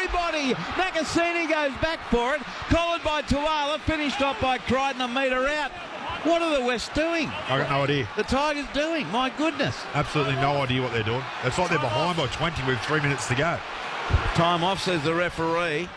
body. Nakasini goes back for it. Collared by Tuala. Finished off by Crichton a metre out. What are the West doing? I got no idea. The Tigers doing? My goodness. Absolutely no idea what they're doing. It's like they're behind by 20 with 3 minutes to go. Time off, says the referee.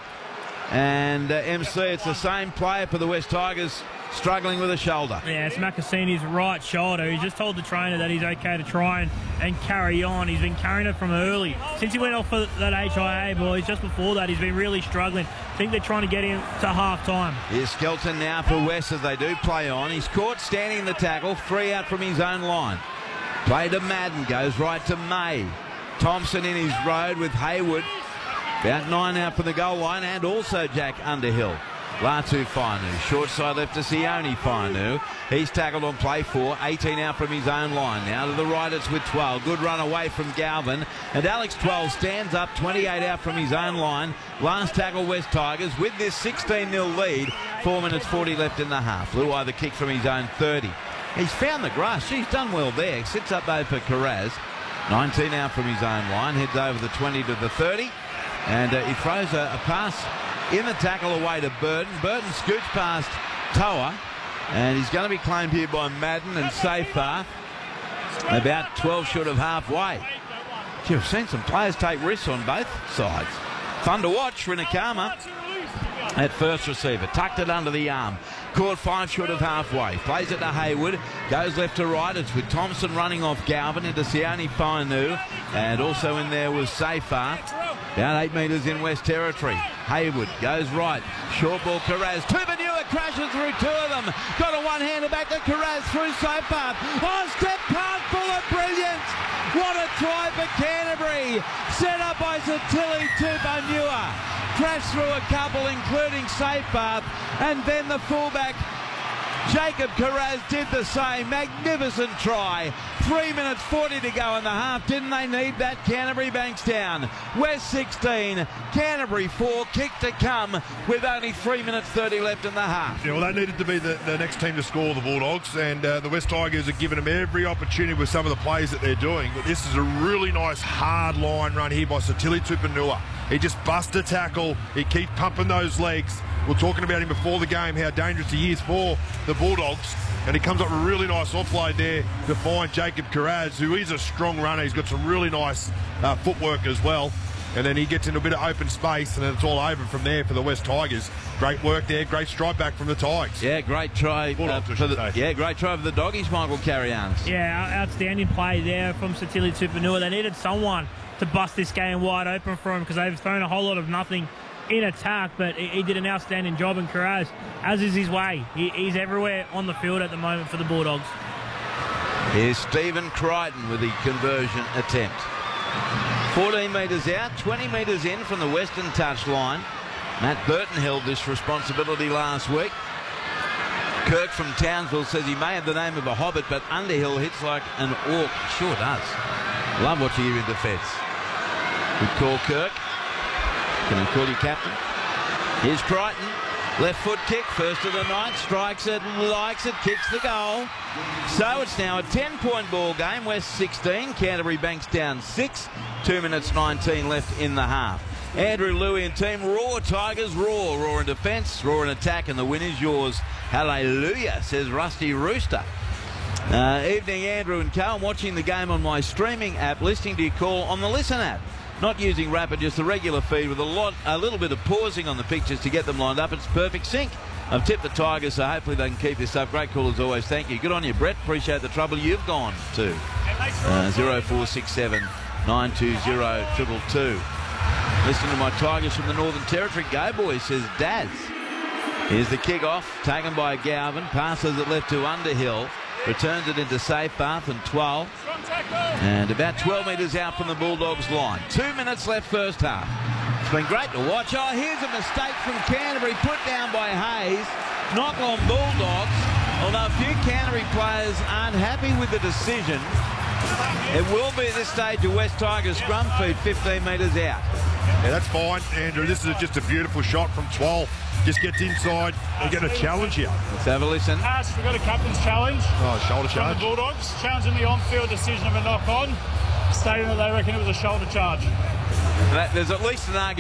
And MC, it's the same player for the West Tigers, struggling with a shoulder. Yeah, it's Makasini's right shoulder. He's just told the trainer that he's okay to try and carry on. He's been carrying it from early. Since he went off for that HIA, boys, just before that, he's been really struggling. I think they're trying to get him to half-time. Here's Skelton now for West as they do play on. He's caught standing in the tackle, 3 out from his own line. Play to Madden, goes right to May. Thompson in his road with Hayward. About 9 out from the goal line, and also Jack Underhill. Latu Fainu, short side left to Sione Fainu. He's tackled on play 4, 18 out from his own line. Now to the right, it's with 12. Good run away from Galvin. And Alex 12 stands up, 28 out from his own line. Last tackle, West Tigers, with this 16-0 lead. 4 minutes 40 left in the half. Luai the kick from his own 30. He's found the grass. He's done well there. Sits up though for Carraz. 19 out from his own line. Heads over the 20 to the 30. And he throws a pass in the tackle away to Burton. Burton scoots past Toa, and he's going to be claimed here by Madden and Safar. About 12 short of halfway. Gee, I've seen some players take risks on both sides. Fun to watch. Rinakama at first receiver. Tucked it under the arm. Caught 5 short of halfway. Plays it to Hayward. Goes left to right. It's with Thompson running off Galvin into Sione Fainu. And also in there was Safar. About 8 metres in West Territory. Hayward goes right. Short ball, Carraz. Tupanua crashes through 2 of them. Got a one-hander back to Carraz through Safar. Oh, step pass full of brilliance. What a try for Canterbury. Set up by Satili Tupanua. Crashed through a couple, including Safar. And then the fullback, Jacob Carraz, did the same. Magnificent try. 3 minutes 40 to go in the half. Didn't they need that? Canterbury Bankstown. West 16, Canterbury 4. Kick to come with only 3 minutes 30 left in the half. Yeah, well, that needed to be the next team to score, the Bulldogs, and the West Tigers are giving them every opportunity with some of the plays that they're doing. But this is a really nice hard line run here by Satili Tupanua. He just busts a tackle. He keeps pumping those legs. We were talking about him before the game, how dangerous he is for the Bulldogs. And he comes up with a really nice offload there to find Jacob Carraz, who is a strong runner. He's got some really nice footwork as well. And then he gets into a bit of open space, and then it's all over from there for the West Tigers. Great work there. Great strike back from the Tigers. Yeah, great try. Great try for the Doggies, Michael Carrianis. Yeah, outstanding play there from Satili Tupanua. They needed someone to bust this game wide open for him because they've thrown a whole lot of nothing in attack, but he did an outstanding job, and Carraz, as is his way, he's everywhere on the field at the moment for the Bulldogs. Here's Stephen Crichton with the conversion attempt. 14 metres out, 20 metres in from the western touchline. Matt Burton held this responsibility last week. Kirk from Townsville says he may have the name of a hobbit, but Underhill hits like an orc. Sure does. Love watching you in defence. Good call, Kirk. Can I call you captain? Here's Crichton. Left foot kick, first of the night. Strikes it, likes it, kicks the goal. So it's now a 10-point ball game. West 16, Canterbury Bankstown 6. 2 minutes 19 left in the half. Andrew Louie and team, raw Tigers, raw. Raw in defence, raw in attack, and the win is yours. Hallelujah, says Rusty Rooster. Evening, Andrew and Co. I'm watching the game on my streaming app, listening to your call on the Listen app. Not using Rapid, just the regular feed with a little bit of pausing on the pictures to get them lined up. It's perfect sync. I've tipped the Tigers, so hopefully they can keep this up. Great call as always. Thank you. Good on you, Brett. Appreciate the trouble you've gone to. 0467 920 222. Listening to my Tigers from the Northern Territory. Go, boys, says Daz. Here's the kick-off, taken by Galvin. Passes it left to Underhill. Returns it into Safar and 12. And about 12 metres out from the Bulldogs line. 2 minutes left first half. It's been great to watch. Oh, here's a mistake from Canterbury, put down by Hayes. Knock on Bulldogs. Although a few Canterbury players aren't happy with the decision. It will be at this stage a West Tigers scrum feed 15 metres out. Yeah, that's fine, Andrew. This is just a beautiful shot from 12. Just gets inside and get a challenge here. Let's have a listen. We've got a captain's challenge. Oh, shoulder charge. From the Bulldogs, challenging the on-field decision of a knock-on, stating that they reckon it was a shoulder charge. There's at least an argument